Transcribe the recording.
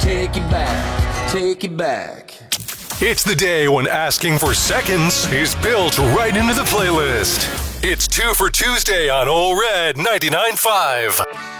Take it back, take it back. It's the day when asking for seconds is built right into the playlist. It's 2 for Tuesday on Ole Red 99.5.